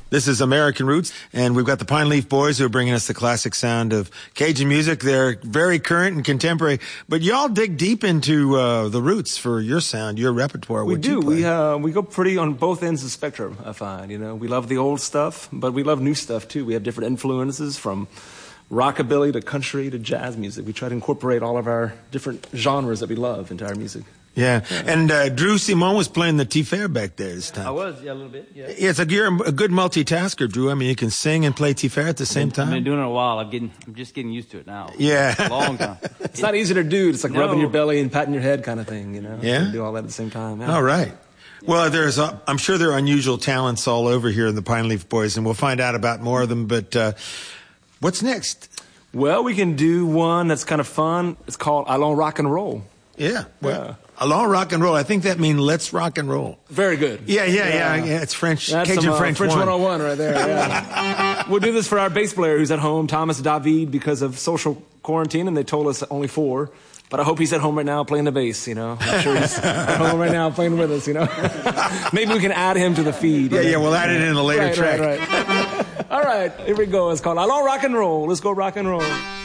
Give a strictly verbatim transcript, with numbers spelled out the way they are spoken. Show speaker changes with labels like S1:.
S1: This is American Roots, and we've got the Pine Leaf Boys who are bringing us the classic sound of Cajun music. They're very current and contemporary, but y'all dig deep into uh, the roots for your sound, your repertoire.
S2: We
S1: what
S2: do.
S1: You play.
S2: We uh, we go pretty on both ends of the spectrum, I find. You know, we love the old stuff, but we love new stuff too. We have different influences from rockabilly to country to jazz music. We try to incorporate all of our different genres that we love into our music.
S1: Yeah, and uh, Drew Simon was playing the Tiferet back there this time.
S3: I was, yeah, a little bit, yeah.
S1: Yeah, it's like you're a good multitasker, Drew. I mean, you can sing and play Tiferet at the same time.
S3: I've been doing it a while. I'm getting, I'm just getting used to it now.
S1: Yeah.
S3: It's a long time.
S2: It's not easy to do. It's like
S3: No.
S2: rubbing your belly and patting your head kind of thing, you know?
S1: Yeah?
S2: You do all that at the same time. Yeah.
S1: All right. Well, there's, uh, I'm sure there are unusual talents all over here in the Pine Leaf Boys, and we'll find out about more of them. But uh, what's next?
S2: Well, we can do one that's kind of fun. It's called Allons Rock and Roll.
S1: Yeah. Well,
S2: Yeah.
S1: Allons rock and roll. I think that means let's rock and roll.
S2: Very good.
S1: Yeah, yeah, yeah. yeah. It's French,
S2: That's
S1: Cajun
S2: some, uh,
S1: French,
S2: French
S1: one.
S2: one oh one right there. Yeah. We'll do this for our bass player who's at home, Thomas David, because of social quarantine, and they told us only four. But I hope he's at home right now playing the bass, you know. I'm sure he's at home right now playing with us, you know. Maybe we can add him to the feed.
S1: Yeah, yeah, we'll add it in a later
S2: right,
S1: track.
S2: Right, right. All right, here we go. It's called Allons Rock and Roll. Let's go rock and roll.